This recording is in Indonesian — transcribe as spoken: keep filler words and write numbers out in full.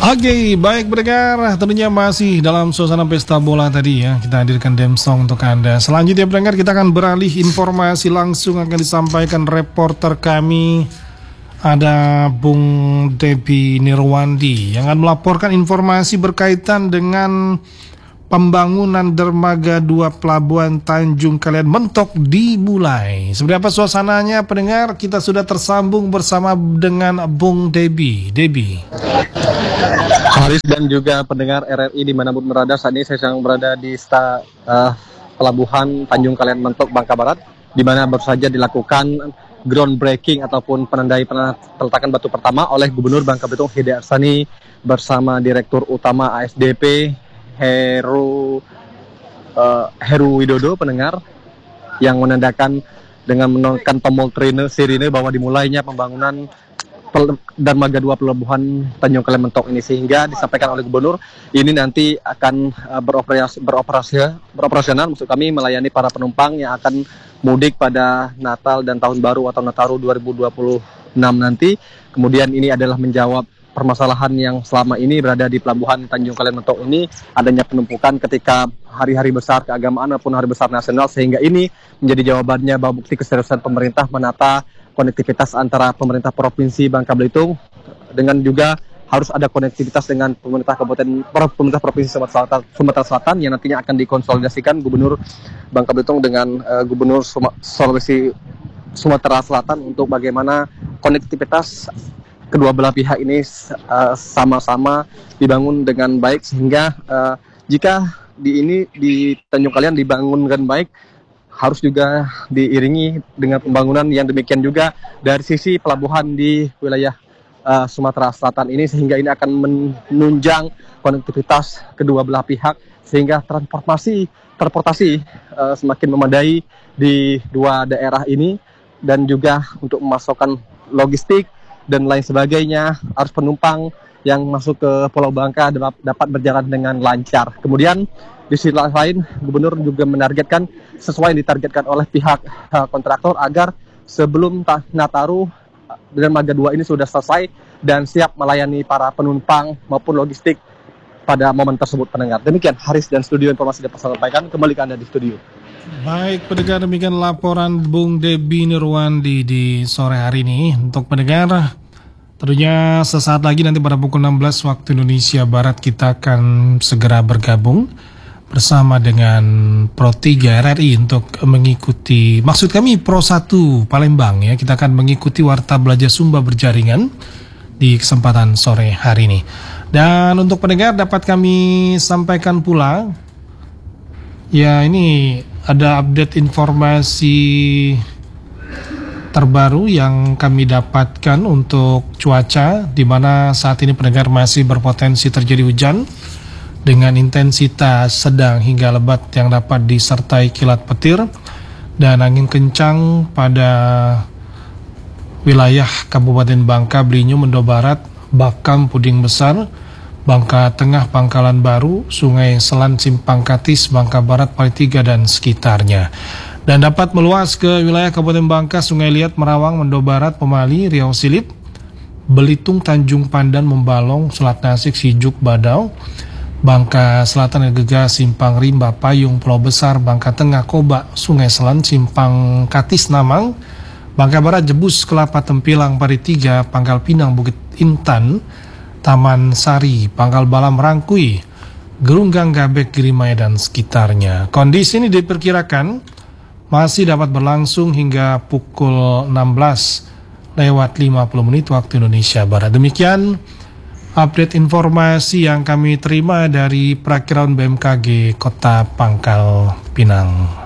Oke, baik pendengar, tentunya masih dalam suasana pesta bola tadi ya. Kita hadirkan Dem Song untuk Anda. Selanjutnya pendengar, kita akan beralih informasi langsung akan disampaikan reporter kami. Ada Bung Debi Nirwandi yang akan melaporkan informasi berkaitan dengan pembangunan dermaga dua Pelabuhan Tanjung Kalian Mentok dimulai. Seperti apa suasananya pendengar? Kita sudah tersambung bersama dengan Bung Debi. Debi. Haris dan juga pendengar R R I dimanapun berada, saat ini saya sedang berada di sta, uh, Pelabuhan Tanjung Kalian Mentok, Bangka Barat, di mana baru saja dilakukan groundbreaking ataupun penandai peletakan batu pertama oleh Gubernur Bangka Belitung Hede Arsani bersama Direktur Utama A S D P Heru uh, Heru Widodo pendengar, yang menandakan dengan menekan tombol sirine bahwa dimulainya pembangunan dermaga dua Pelabuhan Tanjung Kalian Mentok ini, sehingga disampaikan oleh Gubernur ini nanti akan uh, beroperasi, beroperasi, beroperasional maksud kami melayani para penumpang yang akan mudik pada Natal dan Tahun Baru atau Nataru dua ribu dua puluh enam nanti. Kemudian ini adalah menjawab permasalahan yang selama ini berada di Pelabuhan Tanjung Kalian Mentok ini, adanya penumpukan ketika hari-hari besar keagamaan maupun hari besar nasional, sehingga ini menjadi jawabannya bahwa bukti keseriusan pemerintah menata konektivitas antara pemerintah Provinsi Bangka Belitung dengan juga harus ada konektivitas dengan pemerintah kabupaten pemerintah Provinsi Sumatera Selatan, Sumatera Selatan yang nantinya akan dikonsolidasikan Gubernur Bangka Belitung dengan uh, Gubernur Sulawesi Sumatera Selatan untuk bagaimana konektivitas kedua belah pihak ini uh, sama-sama dibangun dengan baik, sehingga uh, jika di ini di Tanjung Kalian dibangun dengan baik, harus juga diiringi dengan pembangunan yang demikian juga dari sisi pelabuhan di wilayah uh, Sumatera Selatan ini, sehingga ini akan menunjang konektivitas kedua belah pihak, sehingga transportasi transportasi uh, semakin memadai di dua daerah ini, dan juga untuk memasukkan logistik dan lain sebagainya, harus penumpang yang masuk ke Pulau Bangka dapat berjalan dengan lancar. Kemudian di sisi lain, Gubernur juga menargetkan sesuai yang ditargetkan oleh pihak uh, kontraktor agar sebelum Nataru dermaga dua ini sudah selesai dan siap melayani para penumpang maupun logistik pada momen tersebut pendengar. Demikian Haris dan studio informasi dapat saya sampaikan, kembali ke Anda di studio. Baik pendengar, demikian laporan Bung Debi Nirwandi di sore hari ini. Untuk pendengar, tentunya sesaat lagi nanti pada pukul enam belas waktu Indonesia Barat kita akan segera bergabung bersama dengan Pro tiga R R I untuk mengikuti, maksud kami Pro satu Palembang ya, kita akan mengikuti Warta Belajar Sumba Berjaringan di kesempatan sore hari ini. Dan untuk pendengar dapat kami sampaikan pula, ya ini ada update informasi terbaru yang kami dapatkan untuk cuaca, di mana saat ini pendengar masih berpotensi terjadi hujan dengan intensitas sedang hingga lebat yang dapat disertai kilat petir dan angin kencang pada wilayah Kabupaten Bangka, Belitung, Mendo Barat, Bakam, Puding Besar, Bangka Tengah, Pangkalan Baru, Sungai Selan, Simpang Katis, Bangka Barat, Palitiga dan sekitarnya. Dan dapat meluas ke wilayah Kabupaten Bangka, Sungai Liat, Merawang, Mendo Barat, Pemali, Riau Silip, Belitung, Tanjung Pandan, Membalong, Selat Nasik, Sijuk, Badau, Bangka Selatan, Gegas, Simpang Rimba, Payung, Pulau Besar, Bangka Tengah, Koba, Sungai Selan, Simpang Katis, Namang, Bangka Barat, Jebus, Kelapa, Tempilang, Paritiga, Pangkal Pinang, Bukit Intan, Taman Sari, Pangkal Balam, Rangkui, Gerunggang, Gabek, Girimaya dan sekitarnya. Kondisi ini diperkirakan masih dapat berlangsung hingga pukul enam belas lewat lima puluh menit waktu Indonesia Barat. Demikian update informasi yang kami terima dari Prakirauan B M K G Kota Pangkal Pinang.